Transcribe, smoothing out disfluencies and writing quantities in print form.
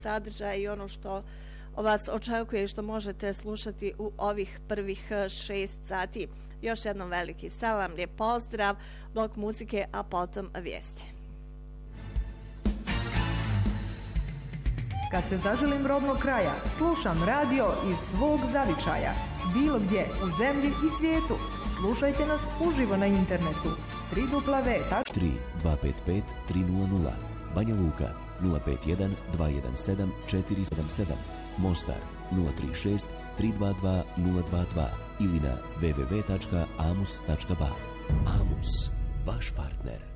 sadržaja i ono što vas očekuje i što možete slušati u ovih prvih 6 sati. Još jednom veliki selam, lijep pozdrav, blok muzike, a potom vijesti. Kad se zaželim rodnog kraja, slušam radio iz svog zavičaja. Bilo gdje, u zemlji i svijetu. Slušajte nas uživo na internetu. www.3-255-300. Banja Luka 051 217 477. Mostar 036 322 022 ili na www.amus.ba. Amus, vaš partner.